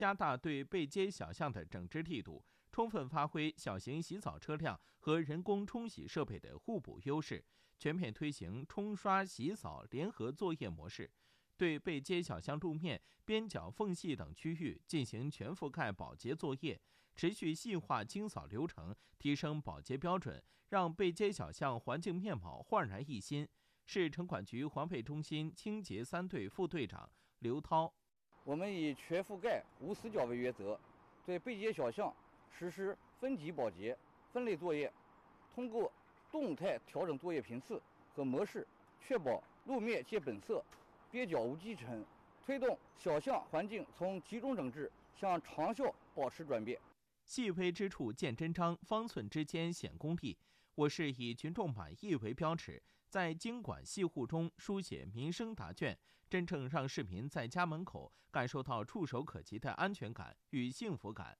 加大对背街小巷的整治力度，充分发挥小型洗澡车辆和人工冲洗设备的互补优势，全面推行冲刷洗澡联合作业模式，对背街小巷路面、边角缝隙等区域进行全覆盖保洁作业，持续细化清扫流程，提升保洁标准，让背街小巷环境面貌焕然一新。市城管局环卫中心清洁3队副队长刘涛： 我们以全覆盖、无死角为原则，对背街小巷实施分级保洁、分类作业，通过动态调整作业频次和模式，确保路面皆本色，边角无积尘，推动小巷环境从集中整治向长效保持转变。 细微之处见真章，方寸之间显功力。我市以群众满意为标尺，在经管细户中书写民生答卷，真正让市民在家门口感受到触手可及的安全感与幸福感。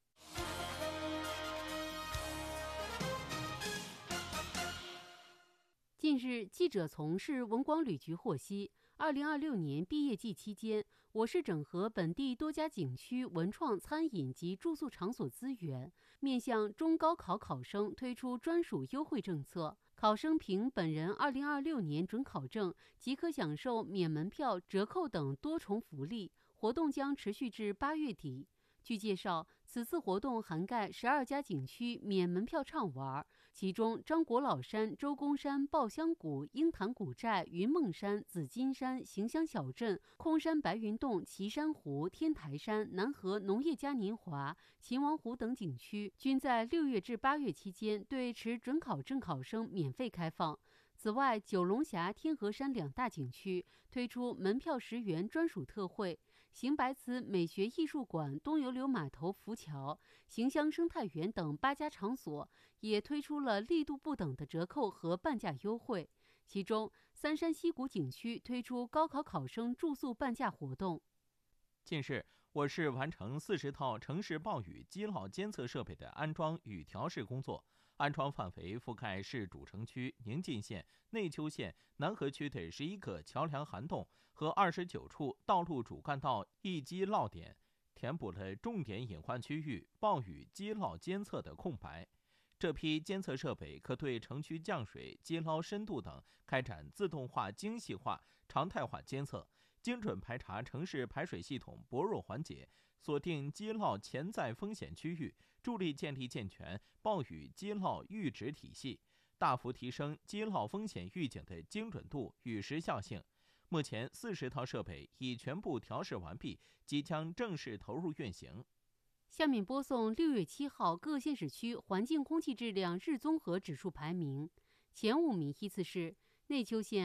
近日，记者从市文广旅局获悉，2026年毕业季期间，我市整合本地多家景区文创、餐饮及住宿场所资源，面向中高考考生推出专属优惠政策。考生凭本人2026年准考证即可享受免门票、折扣等多重福利。活动将持续至8月底。据介绍，此次活动涵盖12家景区免门票畅玩，其中张果老山、周公山、抱香谷、鹰潭古寨、云梦山、紫金山、行香小镇、空山白云洞、岐山湖、天台山、南河农业嘉年华、秦王湖等景区均在6月至8月期间对持准考证考生免费开放。此外，九龙峡、天河山2大景区推出门票10元专属特惠。邢白瓷美学艺术馆、东油流码头浮桥、行香生态园等8家场所也推出了力度不等的折扣和半价优惠。其中，三山溪谷景区推出高考考生住宿半价活动。 近日，我市完成40套城市暴雨积涝监测设备的安装与调试工作，安装范围覆盖市主城区宁晋县、内丘县、南河区的11个桥梁涵洞和29处道路主干道易积涝点，填补了重点隐患区域暴雨积涝监测的空白。这批监测设备可对城区降水、积涝深度等开展自动化、精细化、常态化监测，精准排查城市排水系统薄弱环节，锁定积涝潜在风险区域，助力建立健全暴雨积涝预值体系，大幅提升积涝风险预警的精准度与时效性。目前40套设备已全部调试完毕，即将正式投入运行。 下面播送6月7号各县市区环境空气质量日综合指数排名，前5名依次是内丘县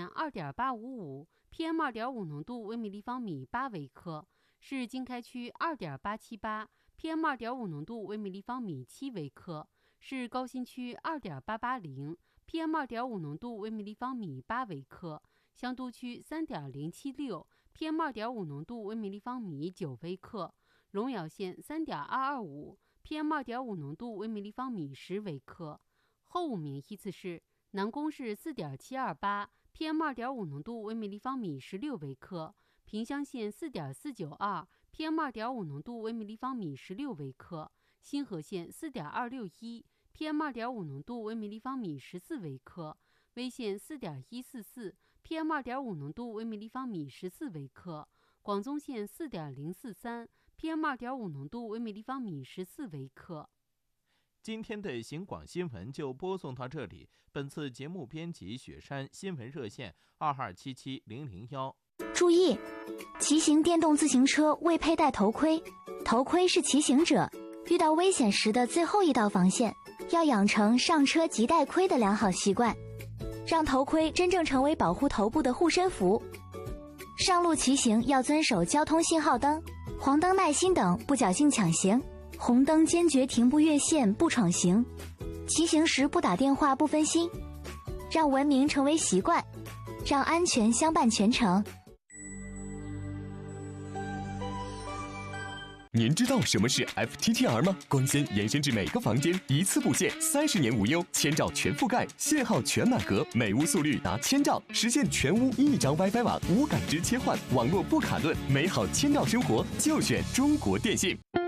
2.855 ，PM2.5 浓度微米立方米8微克；市经开区2.878 ，PM2.5 浓度微米立方米7微克；市高新区2.880 ，PM2.5 浓度微米立方米8微克；香都区3.076 ，PM2.5 浓度微米立方米9微克；龙窑县3.225 ，PM2.5 浓度微米立方米10微克。后5名依次是南宫市4.728 ，PM2.5 浓度微米立方米16微克；萍乡县4.492 ，PM2.5 浓度微米立方米16微克；新河县4.261 ，PM2.5 浓度微米立方米14微克；威县4.144 ，PM2.5 浓度微米立方米14微克；广宗县4.043 ，PM2.5 浓度微米立方米14微克。 今天的行广新闻就播送到这里。本次节目编辑雪山，新闻热线2277-001。 注意，骑行电动自行车未佩戴头盔，头盔是骑行者遇到危险时的最后一道防线，要养成上车即戴盔的良好习惯，让头盔真正成为保护头部的护身符。上路骑行要遵守交通信号灯、黄灯耐心等，不侥幸抢行，红灯坚决停不越线不闯行，骑行时不打电话不分心，让文明成为习惯，让安全相伴全程。 您知道什么是 FTTR 吗？光纤延伸至每个房间，一次布线，30年无忧，1000兆全覆盖，信号全满格，每屋速率达1000兆，实现全屋1张 WiFi 网，无感知切换，网络不卡顿，美好1000兆生活就选中国电信。